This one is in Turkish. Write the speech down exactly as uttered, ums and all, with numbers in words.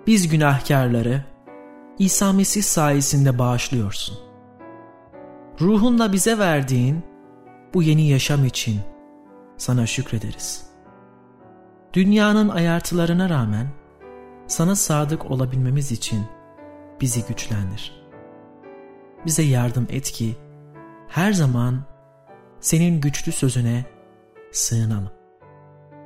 biz günahkarları İsa Mesih sayesinde bağışlıyorsun. Ruhunla bize verdiğin bu yeni yaşam için sana şükrederiz. Dünyanın ayartılarına rağmen sana sadık olabilmemiz için bizi güçlendir. Bize yardım et ki her zaman senin güçlü sözüne sığınalım.